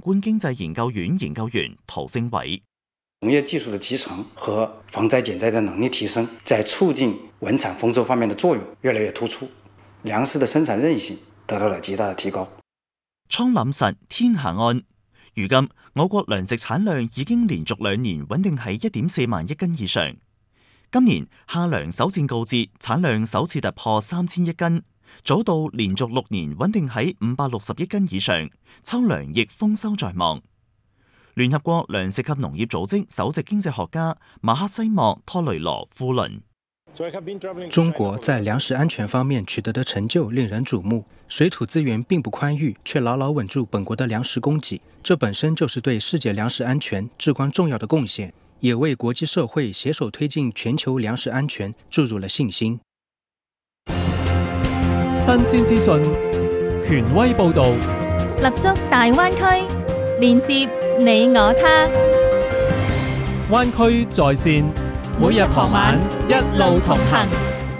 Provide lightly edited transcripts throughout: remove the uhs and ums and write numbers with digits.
觀經濟研究院研究員陶星偉。 農業技術的集成和防災減災的能力提升，在促進穩產豐收方面的作用越來越突出，糧食的生產韌性得到了極大的提高。 倉廩實天下安。如今我國糧食產量已經連續2年穩定喺1.4萬億斤以上。今年夏糧首戰告捷，產量首次突破3000億斤，早稻連續6年穩定喺560億斤以上，秋糧亦豐收在望。聯合國糧食及農業組織首席經濟學家馬克西莫托雷羅夫論： 中國在糧食安全方面取得的成就令人矚目，水土資源並不寬裕，卻牢牢穩住本國的糧食供給，這本身就是對世界糧食安全至關重要的貢獻，也為國際社會攜手推進全球糧食安全注入了信心。 新鮮資訊，權威報導， 立足大灣區，連接你我他。 灣區在線，每日傍晚一路同行。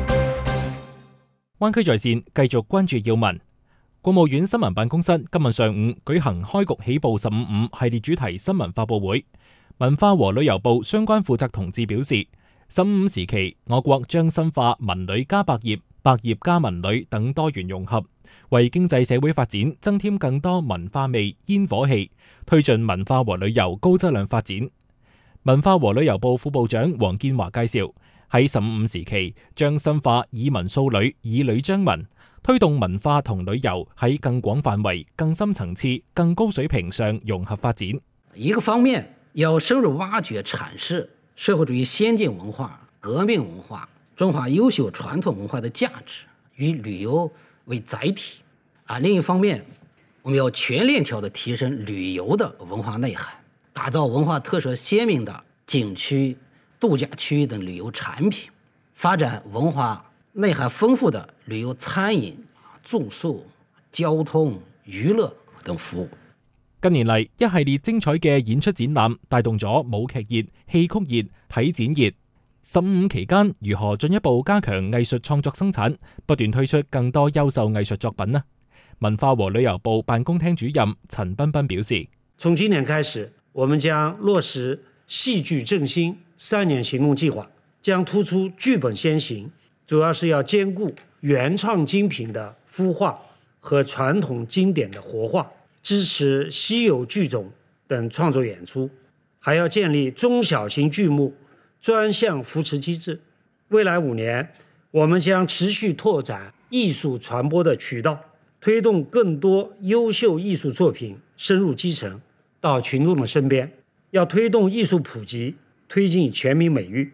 灣區在線繼續關注要聞。國務院新聞辦公室今日上午舉行開局起步15.5系列主題新聞發佈會。文化和旅遊部相關負責同志表示，15時期我國將深化文旅加百業、百業加文旅等多元融合，為經濟社會發展增添更多文化味、煙火氣，推進文化和旅遊高質量發展。文化和旅遊部副部長黃建華介紹，喺15時期將深化以文塑旅、以旅彰文，推動文化同旅遊喺更廣範圍、更深層次、更高水平上融合發展。 一個方面要深入挖掘闡釋社會主義先進文化、革命文化、中華優秀傳統文化的價值，以旅遊為載體。另一方面，我們要全鏈條的提升旅遊的文化內涵，打造文化特色鮮明的景區、度假區等旅遊產品，發展文化內涵豐富的旅遊餐飲、住宿、交通、娛樂等服務。 近年嚟，一系列精彩嘅演出展覽帶動咗舞劇熱、戲曲熱、體展熱。15期間如何進一步加強藝術創作生產，不斷推出更多優秀藝術作品呢？文化和旅遊部辦公廳主任陳彬彬表示， 從今年開始，我們將落實戲劇振興3年行動計劃，將突出劇本先行，主要是要兼顧原創精品的孵化和傳統經典的活化，支持稀有劇種等創作演出，還要建立中小型劇目專項扶持機制。未來5年，我們將持續拓展藝術傳播的渠道，推動更多優秀藝術作品深入基層，到群眾的身邊。要推動藝術普及，推進全民美育。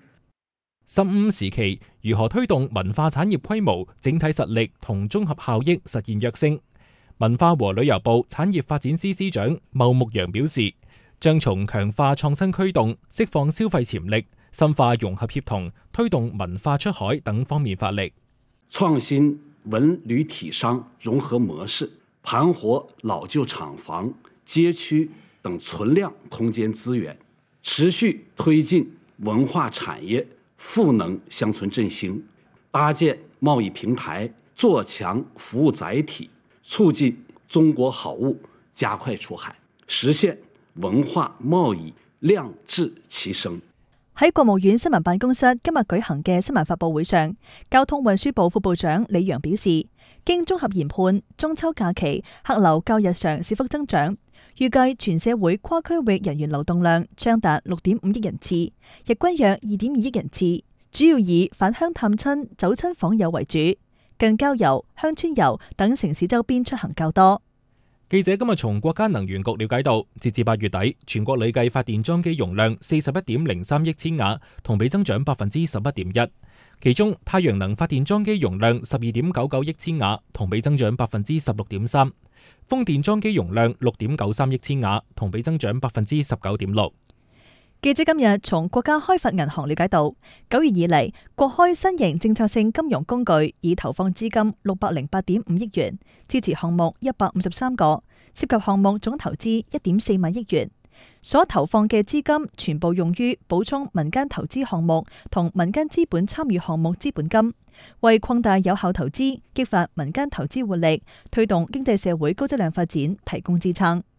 15時期如何推動文化產業規模、整體實力同綜合效益實現躍升？文化和旅遊部產業發展司司長牟牧陽表示，將從強化創新驅動、釋放消費潛力、深化融合協同、推動文化出海等方面發力， 創新文旅體商融合模式，盤活老舊廠房、街區等存量空間資源，持續推進文化產業賦能鄉村振興，搭建貿易平台，做強服務載體，促進中國好物加快出海，實現文化貿易量質齊升。 喺國務院新聞辦公室今日舉行嘅新聞發佈會上，交通運輸部副部長李陽表示，經綜合研判，中秋假期客流較日常小幅增長，預計全社會跨區域人員流動量將達6.5億人次，日均約2.2億人次，主要以返鄉探親、走親訪友為主，近郊遊、鄉村遊等城市周邊出行較多。 記者今日從國家能源局了解到，截至8月底，全國累計發電裝機容量41.03億千瓦，同比增長11.1%。其中，太陽能發電裝機容量12.99億千瓦，同比增長16.3%；風電裝機容量6.93億千瓦，同比增長19.6%。 記者今日從國家開發銀行了解到，9月以嚟，國開新型政策性金融工具已投放資金608.5億元，支持項目153個，涉及項目總投資1.4萬億元。所投放嘅資金全部用於補充民間投資項目同民間資本參與項目資本金，為擴大有效投資、激發民間投資活力、推動經濟社會高質量發展提供支撐。